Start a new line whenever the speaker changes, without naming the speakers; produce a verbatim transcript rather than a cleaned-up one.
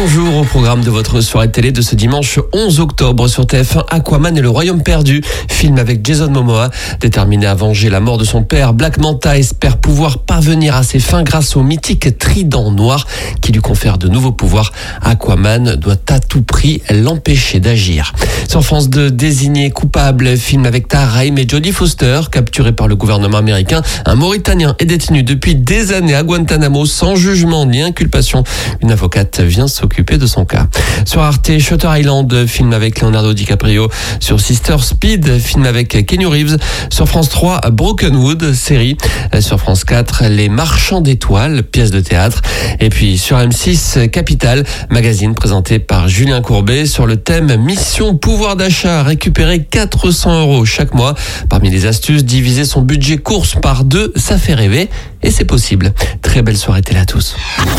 Bonjour, au programme de votre soirée télé de ce dimanche onze octobre sur T F un, Aquaman et le Royaume perdu. Film avec Jason Momoa. Déterminé à venger la mort de son père, Black Manta espère pouvoir parvenir à ses fins grâce au mythique trident noir qui lui confère de nouveaux pouvoirs. Aquaman doit à tout prix l'empêcher d'agir. Sur France deux, désigné coupable, film avec Tahar Rahim et Jodie Foster, capturé par le gouvernement américain. Un Mauritanien est détenu depuis des années à Guantanamo sans jugement ni inculpation. Une avocate vient s'occuper de son cas. Sur Arte, Shutter Island, film avec Leonardo DiCaprio. Sur Sister Speed, film avec Keanu Reeves. Sur France trois, Brokenwood, série. Sur France quatre, Les Marchands d'étoiles, pièce de théâtre. Et puis sur M six, Capital, magazine présenté par Julien Courbet sur le thème Mission pouvoir d'achat, récupérer quatre cents euros chaque mois. Parmi les astuces, diviser son budget course par deux, ça fait rêver et c'est possible. Très belle soirée télé à tous.